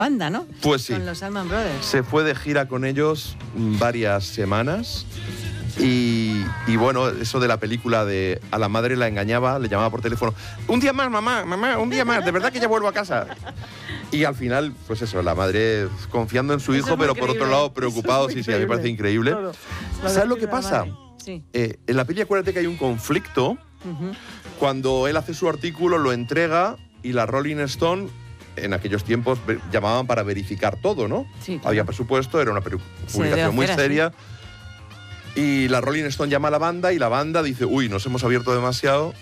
banda, ¿no? Pues sí. Con los Allman Brothers. Se fue de gira con ellos varias semanas y bueno, eso de la película de a la madre la engañaba, le llamaba por teléfono, un día más, mamá, un día más, de verdad que ya vuelvo a casa. Y al final, pues eso, la madre confiando en su hijo, pero por otro lado preocupado, sí, a mí me parece increíble. ¿Sabes lo que pasa? Sí. En la peli acuérdate que hay un conflicto. Cuando él hace su artículo, lo entrega y la Rolling Stone, en aquellos tiempos, llamaban para verificar todo, ¿no? Sí, claro. Había presupuesto, era una publicación muy seria. Y la Rolling Stone llama a la banda y la banda dice, uy, nos hemos abierto demasiado,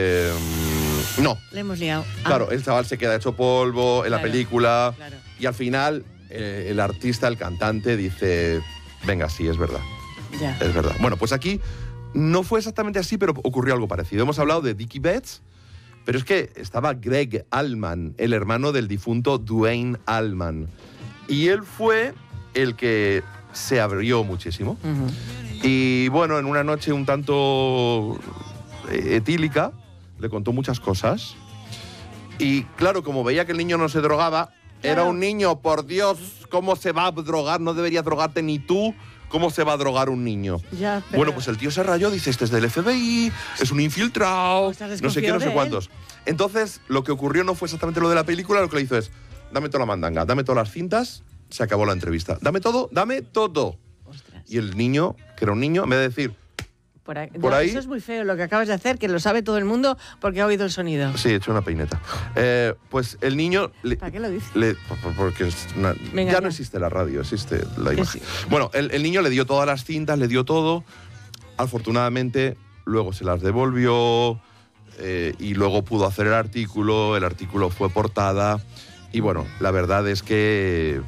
no. Le hemos liado. Claro, el chaval se queda hecho polvo en la película. Claro. Y al final, el artista, el cantante, dice, venga, sí, es verdad. Ya. Es verdad. Bueno, pues aquí no fue exactamente así, pero ocurrió algo parecido. Hemos hablado de Dickie Betts, pero es que estaba Greg Allman, el hermano del difunto Duane Allman. Y él fue el que se abrió muchísimo. Y bueno, en una noche un tanto etílica, le contó muchas cosas. Y claro, como veía que el niño no se drogaba, era un niño, por Dios, ¿cómo se va a drogar? No deberías drogarte ni tú. ¿Cómo se va a drogar un niño? Ya, pero... Bueno, pues el tío se rayó, dice, este es del FBI, es un infiltrado, no sé qué, no sé cuántos. Entonces, lo que ocurrió no fue exactamente lo de la película, lo que le hizo es, dame toda la mandanga, dame todas las cintas, se acabó la entrevista. Dame todo, dame todo. Ostras. Y el niño, que era un niño, en vez de decir... Por ahí. Eso es muy feo lo que acabas de hacer, que lo sabe todo el mundo porque ha oído el sonido. Sí, he hecho una peineta. Pues el niño... ¿Para qué lo dices? Porque ya no existe la radio, existe la imagen. Sí. Bueno, el niño le dio todas las cintas, le dio todo. Afortunadamente, luego se las devolvió y luego pudo hacer el artículo fue portada. Y bueno, la verdad es que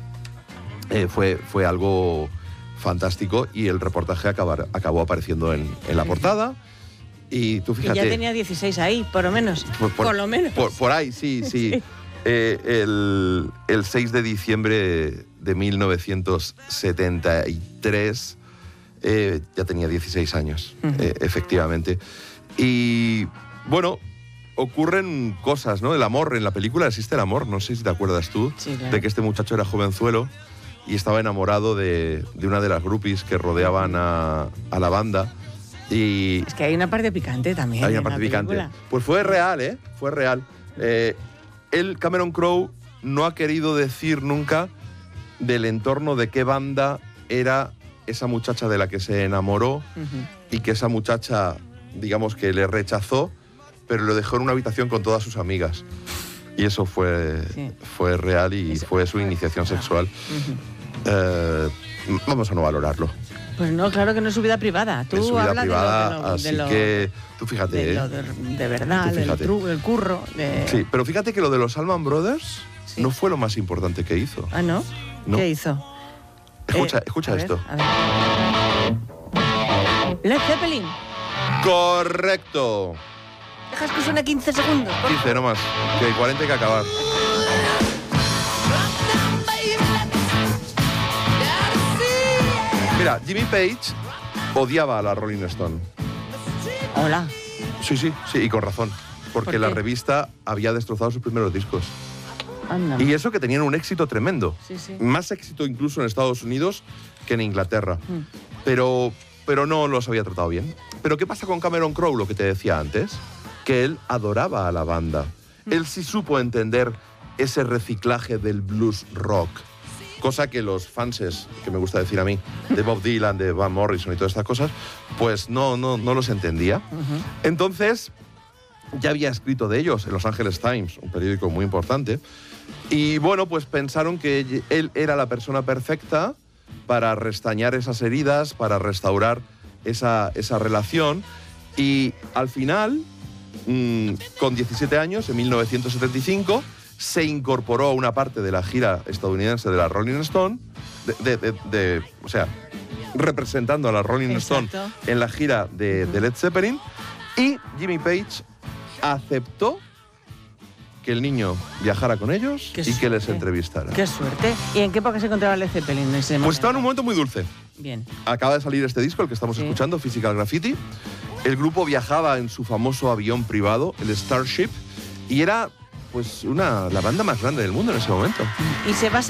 fue algo... fantástico, y el reportaje acabó apareciendo en la portada. Y tú fíjate... Y ya tenía 16 ahí, por lo menos. Por lo menos. Por ahí, sí. Sí. El 6 de diciembre de 1973 ya tenía 16 años, efectivamente. Y bueno, ocurren cosas, ¿no? El amor, en la película existe el amor, no sé si te acuerdas tú, claro, de que este muchacho era jovenzuelo y estaba enamorado de una de las groupies que rodeaban a la banda. Y es que hay una parte picante también. Hay una parte picante. Pues fue real, ¿eh? Fue real. Cameron Crowe no ha querido decir nunca del entorno de qué banda era esa muchacha de la que se enamoró y que esa muchacha, digamos, que le rechazó, pero lo dejó en una habitación con todas sus amigas. Y eso fue real y fue su iniciación sexual. Vamos a no valorarlo. Pues no, claro que no es su vida privada. Tú es su vida hablas privada, de lo que tú fíjate. De verdad, del curro. Sí, pero fíjate que lo de los Allman Brothers no fue lo más importante que hizo. ¿Ah, no? ¿Qué hizo? Escucha esto. A ver. Led Zeppelin. Correcto. Dejas que suene 15 segundos. 15, no más. Que hay 40 hay que acabar. Mira, Jimmy Page odiaba a la Rolling Stone. Hola. Sí, y con razón. Porque la revista había destrozado sus primeros discos. Anda. Y eso que tenían un éxito tremendo. Sí. Más éxito incluso en Estados Unidos que en Inglaterra. Pero no los había tratado bien. Pero ¿qué pasa con Cameron Crowe, lo que te decía antes? Que él adoraba a la banda. Él sí supo entender ese reciclaje del blues rock. Cosa que los fanses, que me gusta decir a mí, de Bob Dylan, de Van Morrison y todas estas cosas, pues no los entendía. Entonces, ya había escrito de ellos en Los Angeles Times, un periódico muy importante, y bueno, pues pensaron que él era la persona perfecta para restañar esas heridas, para restaurar esa relación, y al final, con 17 años, en 1975, se incorporó a una parte de la gira estadounidense de la Rolling Stone, o sea, representando a la Rolling Stone en la gira de Led Zeppelin, y Jimmy Page aceptó que el niño viajara con ellos y que les entrevistara. ¡Qué suerte! ¿Y en qué época se encontraba Led Zeppelin en ese momento? Pues estaba en un momento muy dulce. Bien. Acaba de salir este disco, el que estamos escuchando, Physical Graffiti. El grupo viajaba en su famoso avión privado, el Starship, y era pues la banda más grande del mundo en ese momento. Y se basa